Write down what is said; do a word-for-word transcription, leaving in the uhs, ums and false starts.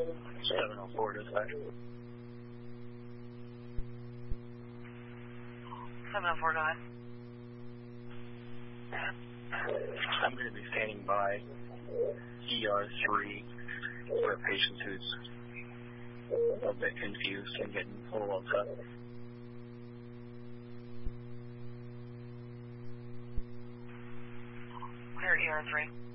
seven oh four dispatch. seven oh four, go ahead. I'm going to be standing by E R three for a patient who's a bit confused and getting a little upset. Clear E R three.